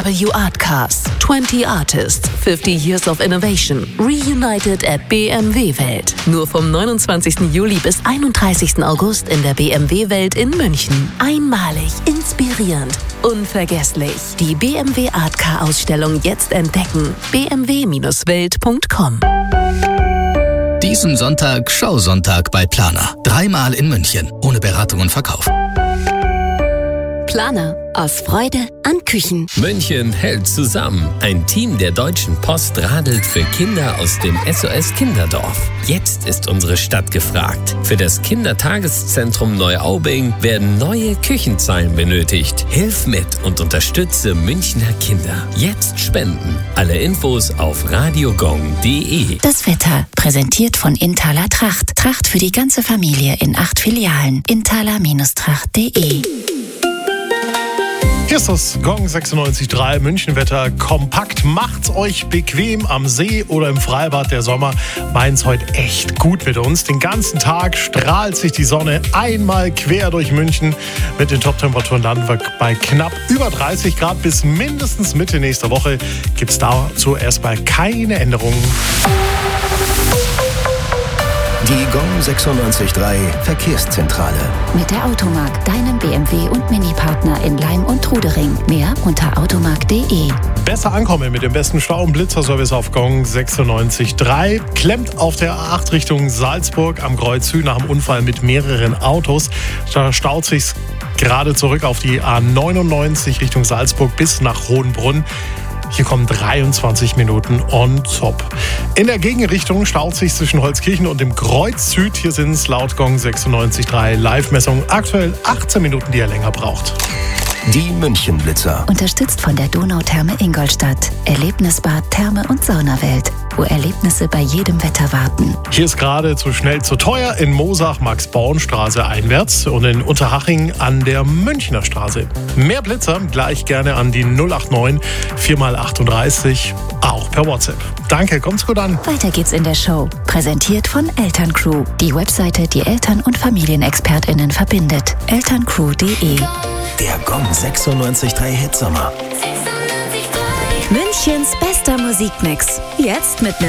BMW Art Cars. 20 Artists, 50 Years of Innovation. Reunited at BMW Welt. Nur vom 29. Juli bis 31. August in der BMW Welt in München. Einmalig, inspirierend, unvergesslich. Die BMW Art Car Ausstellung jetzt entdecken. bmw-welt.com. Diesen Sonntag Schausonntag bei Planer. 3-mal in München. Ohne Beratung und Verkauf. Planer. Aus Freude an Küchen. München hält zusammen. Ein Team der Deutschen Post radelt für Kinder aus dem SOS Kinderdorf. Jetzt ist unsere Stadt gefragt. Für das Kindertageszentrum Neuaubing werden neue Küchenzeilen benötigt. Hilf mit und unterstütze Münchner Kinder. Jetzt spenden. Alle Infos auf radiogong.de. Das Wetter, präsentiert von Inthaler Tracht. Tracht für die ganze Familie in 8 Filialen. inthaler-tracht.de. Hier ist das Gong 96.3 Münchenwetter kompakt. Macht's euch bequem am See oder im Freibad. Der Sommer meint's heute echt gut mit uns. Den ganzen Tag strahlt sich die Sonne einmal quer durch München. Mit den Top-Temperaturen landen wir bei knapp über 30 Grad. Bis mindestens Mitte nächster Woche gibt's dazu erstmal keine Änderungen. Die Gong 96.3 Verkehrszentrale. Mit der Automark, deinem BMW- und Mini-Partner in Leim und Trudering. Mehr unter automark.de. Besser ankommen mit dem besten Stau- und Blitzerservice auf Gong 96.3. Klemmt auf der A8 Richtung Salzburg am Kreuz Süd nach dem Unfall mit mehreren Autos. Da staut sich's gerade zurück auf die A99 Richtung Salzburg bis nach Hohenbrunn. Hier kommen 23 Minuten on top. In der Gegenrichtung staut sich zwischen Holzkirchen und dem Kreuz Süd. Hier sind es laut Gong 96.3 Live-Messungen aktuell 18 Minuten, die er länger braucht. Die Münchenblitzer. Unterstützt von der Donautherme Ingolstadt. Erlebnisbad, Therme und Saunawelt, wo Erlebnisse bei jedem Wetter warten. Hier ist gerade zu schnell zu teuer in Moosach, Max-Born-Straße einwärts und in Unterhaching an der Münchner Straße. Mehr Blitzer gleich gerne an die 089 4x38, auch per WhatsApp. Danke, kommt's gut an. Weiter geht's in der Show. Präsentiert von Elterncrew. Die Webseite, die Eltern- und FamilienexpertInnen verbindet. elterncrew.de. Der Gong 96.3 Hitsommer. Münchens bester Musikmix. Jetzt mit